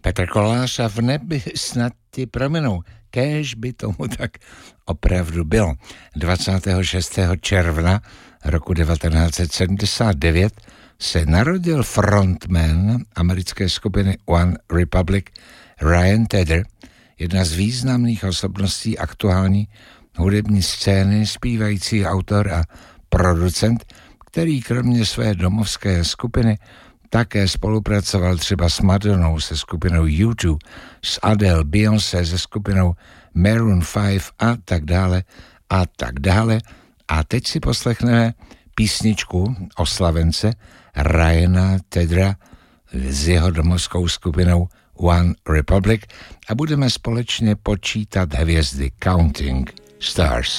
Petr Kolář a v nebi snad ti prominou. Kéž by tomu tak opravdu bylo. 26. června roku 1979 se narodil frontman americké skupiny One Republic Ryan Tedder, jedna z významných osobností aktuální hudební scény, zpívající autor a producent, který kromě své domovské skupiny také spolupracoval třeba s Madonnou se skupinou U2, s Adele, Beyoncé se skupinou Maroon 5 a tak dále a tak dále. A teď si poslechneme písničku oslavence Ryana Teddera s jeho domovskou skupinou One Republic a budeme společně počítat hvězdy, Counting Stars.